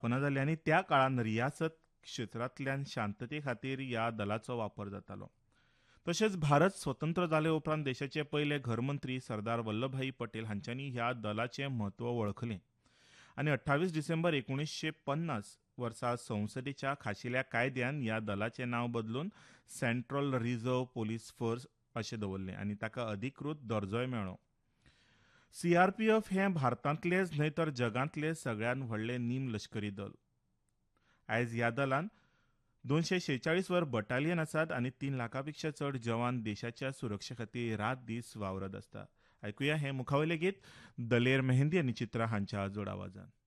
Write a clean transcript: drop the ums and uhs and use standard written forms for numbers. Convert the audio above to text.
स्थापना जाल्ली आनी त्या काळान रियासत क्षेत्रांतल्यान शांतते खातीर ह्या दलाचो वापर जातालो. तशेंच भारत स्वतंत्र जाले उपरांत देशाचे पयले घरमंत्री सरदार वल्लभभाई पटेल हांच्यांनी ह्या दलाचें म्हत्व वळखलें आनी 28 डिसेंबर 1950 वर्सा संसदेच्या खाशेल्या कायद्यान ह्या दलाचें नांव बदलून सेंट्रल रिझर्व्ह पुलीस फोर्स अशें दवरलें आनी ताका अधिकृत दर्जोय मेळ्ळो. सीआरपीएफ हें भारतांतलेंच न्हय तर जगांतलें सगळ्यात व्हडलें निमलश्करी दल. आयज ह्या दलान 246 वर बटालियन आसात आनी 3 लाखां पेक्षा चड जवान देशाच्या सुरक्षे खातीर रात दीस वावरत आसतात. आयकुया हें मुखावयलें गीत दलेर मेहंदी आनी चित्रा हांच्या जोड आवाजान.